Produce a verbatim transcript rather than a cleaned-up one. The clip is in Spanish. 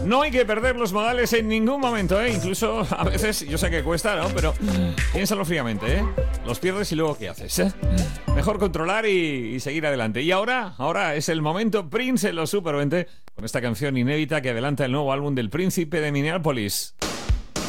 No hay que perder los modales en ningún momento, ¿eh? Incluso a veces, yo sé que cuesta, ¿no? Pero piénsalo fríamente, ¿eh? Los pierdes y luego ¿qué haces? ¿Eh? Mejor controlar y, y seguir adelante. Y ahora, ahora es el momento Prince en los Super veinte con esta canción inédita que adelanta el nuevo álbum del Príncipe de Minneapolis.